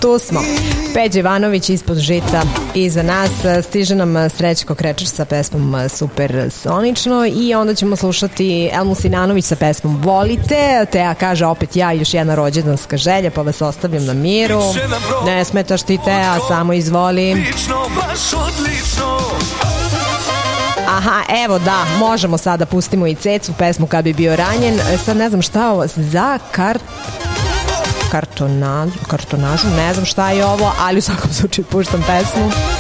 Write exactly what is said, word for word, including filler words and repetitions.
tu smo. Peđa Ivanović ispod žita iza nas. Stiže nam Srećko Krečar sa pesmom Super sonično i onda ćemo slušati Elmu Sinanović sa pesmom Volite. Teja kaže opet ja, još jedna rođendanska želja, pa vas ostavljam na miru. Ne smetaš ti, Teja, samo izvoli. Aha, evo da, možemo sada, pustimo i Cecu, pesmu Kad bi bio ranjen. Sad ne znam šta je ovo, za kart... kartonažu, kartonažu, ne znam šta je ovo, ali u svakom slučaju puštam pesmu.